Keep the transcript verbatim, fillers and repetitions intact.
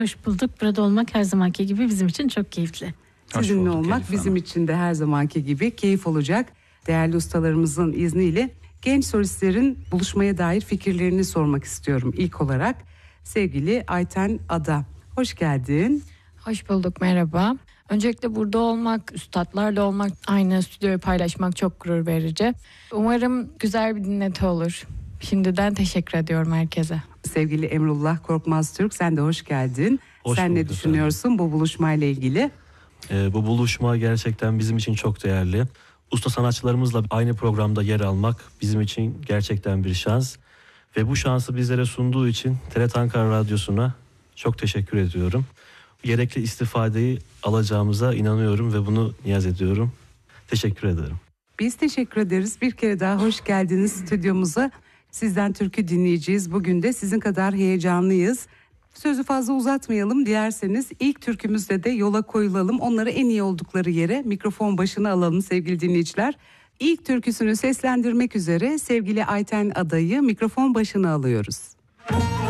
Hoş bulduk. Burada olmak her zamanki gibi bizim için çok keyifli. Sizinle olmak bizim için de her zamanki gibi keyif olacak. Değerli ustalarımızın izniyle genç solistlerin buluşmaya dair fikirlerini sormak istiyorum ilk olarak. Sevgili Ayten Ada, hoş geldin. Hoş bulduk, merhaba. Öncelikle burada olmak, üstadlarla olmak, aynı stüdyoyu paylaşmak çok gurur verici. Umarım güzel bir dinleti olur. Şimdiden teşekkür ediyorum herkese. Sevgili Emrullah Korkmaz Türk, sen de hoş geldin. Hoş sen ne bulduk düşünüyorsun efendim bu buluşmayla ilgili? Ee, bu buluşma gerçekten bizim için çok değerli. Usta sanatçılarımızla aynı programda yer almak bizim için gerçekten bir şans. Ve bu şansı bizlere sunduğu için T R T Ankara Radyosu'na çok teşekkür ediyorum. Gerekli istifadeyi alacağımıza inanıyorum ve bunu niyaz ediyorum. Teşekkür ederim. Biz teşekkür ederiz. Bir kere daha hoş geldiniz stüdyomuza. Sizden türkü dinleyeceğiz. Bugün de sizin kadar heyecanlıyız. Sözü fazla uzatmayalım. Dilerseniz ilk türkümüzle de yola koyulalım. Onları en iyi oldukları yere mikrofon başına alalım sevgili dinleyiciler. İlk türküsünü seslendirmek üzere sevgili Ayten Ada'yı mikrofon başına alıyoruz.